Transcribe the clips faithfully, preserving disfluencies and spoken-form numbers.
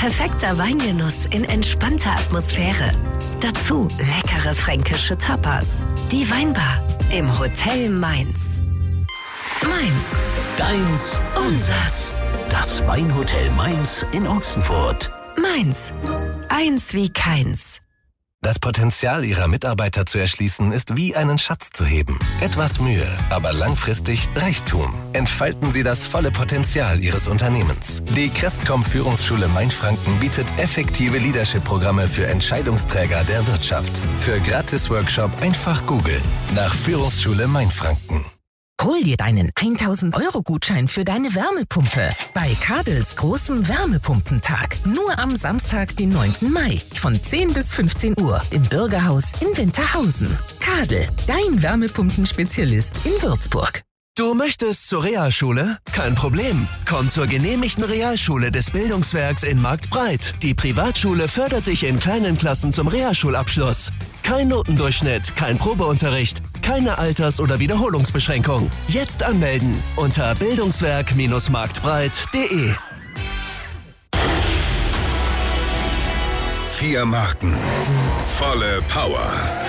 Perfekter Weingenuss in entspannter Atmosphäre. Dazu leckere fränkische Tapas. Die Weinbar im Hotel Mainz. Mainz. Deins, unsers. Das Weinhotel Mainz in Ochsenfurt. Mainz. Eins wie keins. Das Potenzial Ihrer Mitarbeiter zu erschließen, ist wie einen Schatz zu heben. Etwas Mühe, aber langfristig Reichtum. Entfalten Sie das volle Potenzial Ihres Unternehmens. Die Crestcom Führungsschule Mainfranken bietet effektive Leadership-Programme für Entscheidungsträger der Wirtschaft. Für Gratis-Workshop einfach googeln. Nach Führungsschule Mainfranken. Hol dir deinen tausend-Euro-Gutschein für deine Wärmepumpe bei Kadels großem Wärmepumpentag. Nur am Samstag, den neunten Mai von zehn bis fünfzehn Uhr im Bürgerhaus in Winterhausen. Kadel, dein Wärmepumpenspezialist in Würzburg. Du möchtest zur Realschule? Kein Problem. Komm zur genehmigten Realschule des Bildungswerks in Marktbreit. Die Privatschule fördert dich in kleinen Klassen zum Realschulabschluss. Kein Notendurchschnitt, kein Probeunterricht, keine Alters- oder Wiederholungsbeschränkung. Jetzt anmelden unter bildungswerk Marktbreit punkt de. Vier Marken, volle Power.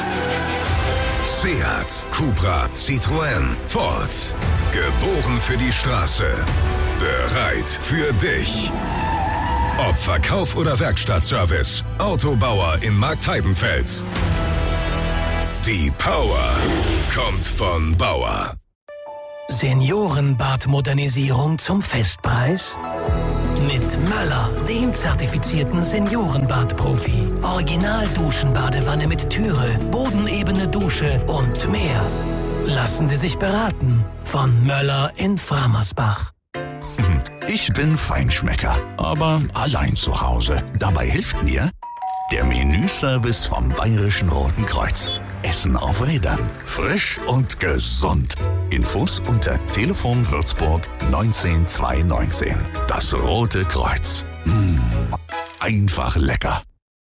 Seat, Cupra, Citroën, Ford. Geboren für die Straße. Bereit für dich. Ob Verkauf oder Werkstattservice, Autobauer in Marktheidenfeld. Die Power kommt von Bauer. Seniorenbadmodernisierung zum Festpreis? Mit Möller, dem zertifizierten Seniorenbadprofi. Original-Duschenbadewanne mit Türe, bodenebene Dusche und mehr. Lassen Sie sich beraten von Möller in Framersbach. Ich bin Feinschmecker, aber allein zu Hause. Dabei hilft mir der Menüservice vom Bayerischen Roten Kreuz. Essen auf Rädern. Frisch und gesund. Infos unter Telefon Würzburg neunzehn zweihundertneunzehn. Das Rote Kreuz. Mmh, einfach lecker.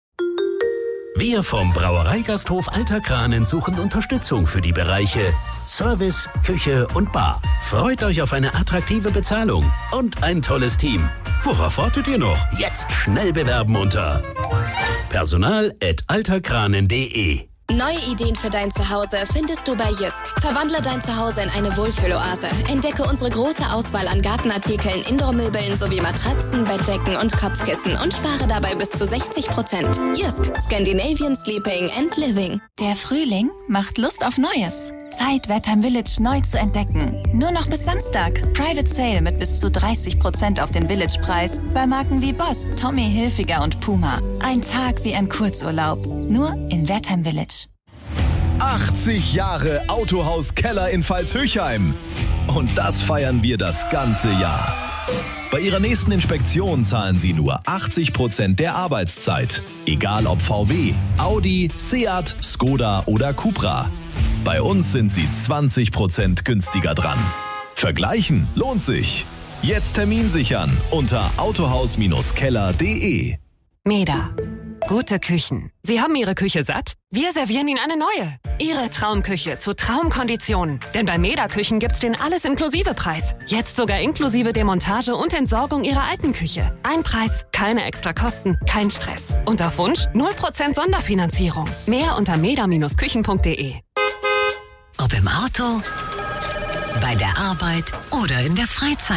Wir vom Brauereigasthof Alter Kranen suchen Unterstützung für die Bereiche Service, Küche und Bar. Freut euch auf eine attraktive Bezahlung und ein tolles Team. Worauf wartet ihr noch? Jetzt schnell bewerben unter personal at alterkranen punkt de. Neue Ideen für dein Zuhause findest du bei Jysk. Verwandle dein Zuhause in eine Wohlfühloase. Entdecke unsere große Auswahl an Gartenartikeln, Indoormöbeln sowie Matratzen, Bettdecken und Kopfkissen und spare dabei bis zu sechzig Prozent. Jysk. Scandinavian Sleeping and Living. Der Frühling macht Lust auf Neues. Zeit, Wetham Village neu zu entdecken. Nur noch bis Samstag. Private Sale mit bis zu dreißig Prozent auf den Village-Preis bei Marken wie Boss, Tommy Hilfiger und Puma. Ein Tag wie ein Kurzurlaub. Nur in Wetham Village. achtzig Jahre Autohaus Keller in Pfalz-Höchheim. Und das feiern wir das ganze Jahr. Bei Ihrer nächsten Inspektion zahlen Sie nur achtzig Prozent der Arbeitszeit. Egal ob V W, Audi, Seat, Skoda oder Cupra. Bei uns sind Sie zwanzig Prozent günstiger dran. Vergleichen lohnt sich. Jetzt Termin sichern unter autohaus Keller punkt de. Meda. Gute Küchen. Sie haben Ihre Küche satt? Wir servieren Ihnen eine neue. Ihre Traumküche zu Traumkonditionen. Denn bei Meda Küchen gibt's den Alles-Inklusive-Preis. Jetzt sogar inklusive Demontage und Entsorgung Ihrer alten Küche. Ein Preis, keine extra Kosten, kein Stress. Und auf Wunsch null Prozent Sonderfinanzierung. Mehr unter meda Küchen punkt de. Ob im Auto, bei der Arbeit oder in der Freizeit.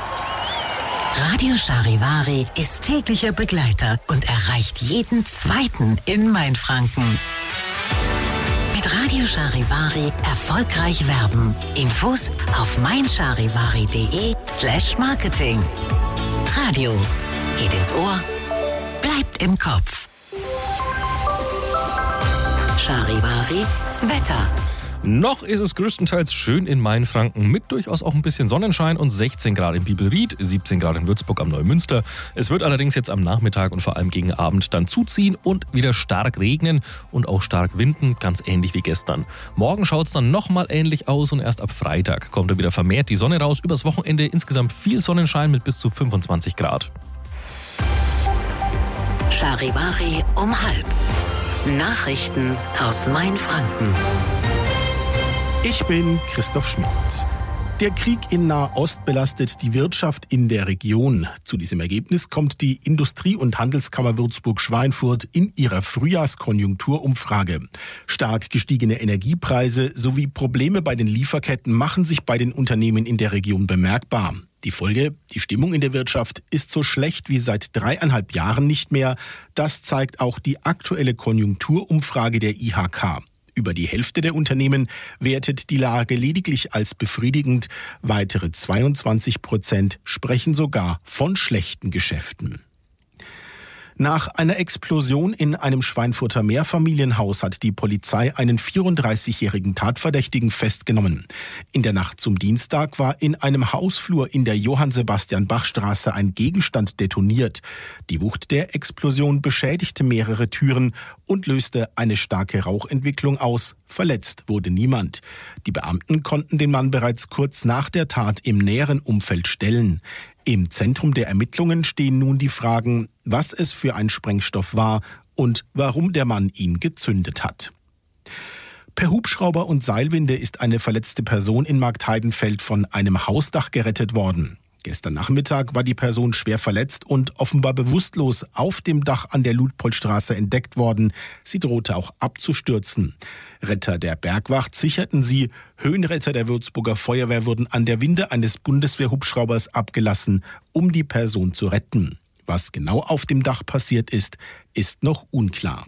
Radio Charivari ist täglicher Begleiter und erreicht jeden Zweiten in Mainfranken. Mit Radio Charivari erfolgreich werben. Infos auf meincharivari.de slash marketing. Radio geht ins Ohr, bleibt im Kopf. Charivari Wetter. Noch ist es größtenteils schön in Mainfranken mit durchaus auch ein bisschen Sonnenschein und sechzehn Grad in Biberried, siebzehn Grad in Würzburg am Neumünster. Es wird allerdings jetzt am Nachmittag und vor allem gegen Abend dann zuziehen und wieder stark regnen und auch stark winden, ganz ähnlich wie gestern. Morgen schaut es dann nochmal ähnlich aus und erst ab Freitag kommt dann wieder vermehrt die Sonne raus. Übers Wochenende insgesamt viel Sonnenschein mit bis zu fünfundzwanzig Grad. Charivari um halb. Nachrichten aus Mainfranken. Ich bin Christoph Schmidt. Der Krieg in Nahost belastet die Wirtschaft in der Region. Zu diesem Ergebnis kommt die Industrie- und Handelskammer Würzburg-Schweinfurt in ihrer Frühjahrskonjunkturumfrage. Stark gestiegene Energiepreise sowie Probleme bei den Lieferketten machen sich bei den Unternehmen in der Region bemerkbar. Die Folge: Die Stimmung in der Wirtschaft ist so schlecht wie seit dreieinhalb Jahren nicht mehr. Das zeigt auch die aktuelle Konjunkturumfrage der I H K. Über die Hälfte der Unternehmen wertet die Lage lediglich als befriedigend. Weitere zweiundzwanzig Prozent sprechen sogar von schlechten Geschäften. Nach einer Explosion in einem Schweinfurter Mehrfamilienhaus hat die Polizei einen vierunddreißigjährigen Tatverdächtigen festgenommen. In der Nacht zum Dienstag war in einem Hausflur in der Johann-Sebastian-Bach-Straße ein Gegenstand detoniert. Die Wucht der Explosion beschädigte mehrere Türen und löste eine starke Rauchentwicklung aus. Verletzt wurde niemand. Die Beamten konnten den Mann bereits kurz nach der Tat im näheren Umfeld stellen. Im Zentrum der Ermittlungen stehen nun die Fragen, was es für ein Sprengstoff war und warum der Mann ihn gezündet hat. Per Hubschrauber und Seilwinde ist eine verletzte Person in Marktheidenfeld von einem Hausdach gerettet worden. Gestern Nachmittag war die Person schwer verletzt und offenbar bewusstlos auf dem Dach an der Ludpolstraße entdeckt worden. Sie drohte auch abzustürzen. Retter der Bergwacht sicherten sie. Höhenretter der Würzburger Feuerwehr wurden an der Winde eines Bundeswehrhubschraubers abgelassen, um die Person zu retten. Was genau auf dem Dach passiert ist, ist noch unklar.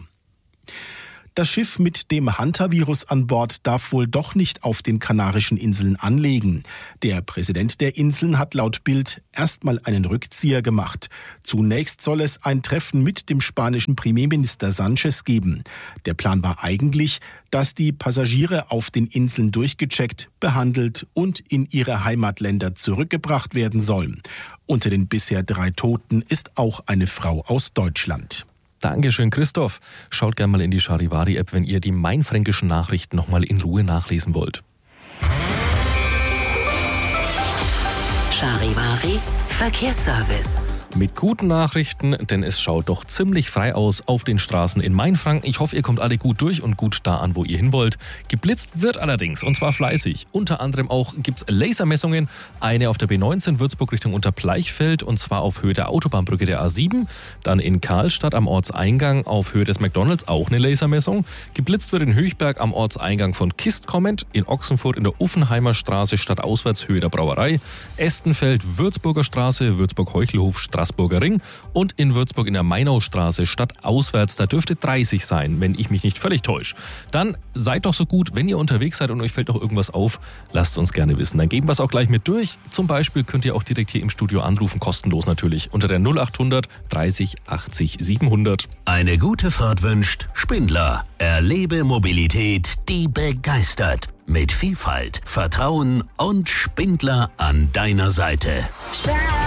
Das Schiff mit dem Hantavirus an Bord darf wohl doch nicht auf den Kanarischen Inseln anlegen. Der Präsident der Inseln hat laut Bild erstmal einen Rückzieher gemacht. Zunächst soll es ein Treffen mit dem spanischen Premierminister Sánchez geben. Der Plan war eigentlich, dass die Passagiere auf den Inseln durchgecheckt, behandelt und in ihre Heimatländer zurückgebracht werden sollen. Unter den bisher drei Toten ist auch eine Frau aus Deutschland. Dankeschön, Christoph. Schaut gerne mal in die Charivari-App, wenn ihr die mainfränkischen Nachrichten noch mal in Ruhe nachlesen wollt. Charivari Verkehrsservice. Mit guten Nachrichten, denn es schaut doch ziemlich frei aus auf den Straßen in Mainfranken. Ich hoffe, ihr kommt alle gut durch und gut da an, wo ihr hin wollt. Geblitzt wird allerdings, und zwar fleißig. Unter anderem auch gibt es Lasermessungen. Eine auf der B neunzehn Würzburg Richtung Unterbleichfeld, und zwar auf Höhe der Autobahnbrücke der A sieben. Dann in Karlstadt am Ortseingang auf Höhe des McDonalds auch eine Lasermessung. Geblitzt wird in Höchberg am Ortseingang von Kistkommend. In Ochsenfurt in der Uffenheimer Straße stadtauswärts Höhe der Brauerei. Estenfeld Würzburger Straße, Würzburg-Heuchelhof, Straßburger Ring, und in Würzburg in der Mainaustraße stadtauswärts, da dürfte dreißig sein, wenn ich mich nicht völlig täusche. Dann seid doch so gut, wenn ihr unterwegs seid und euch fällt doch irgendwas auf, lasst uns gerne wissen. Dann geben wir es auch gleich mit durch. Zum Beispiel könnt ihr auch direkt hier im Studio anrufen, kostenlos natürlich, unter der null achthundert dreißig achtzig siebenhundert. Eine gute Fahrt wünscht Spindler. Erlebe Mobilität, die begeistert. Mit Vielfalt, Vertrauen und Spindler an deiner Seite.